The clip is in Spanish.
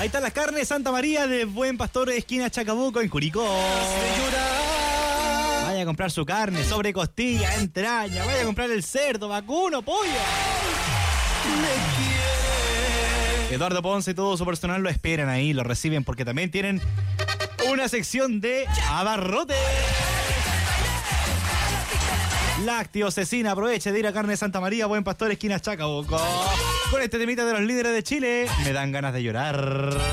Ahí están las carnes Santa María de Buen Pastor, esquina Chacabuco, en Curicó. Vaya a comprar su carne, sobre costilla, entraña. Vaya a comprar el cerdo, vacuno, pollo. Eduardo Ponce y todo su personal lo esperan ahí, lo reciben porque también tienen una sección de abarrotes. Lácteo, cecina, aproveche de ir a Carne Santa María, Buen Pastor, esquina Chacabuco. Con este temita de los líderes de Chile, me dan ganas de llorar.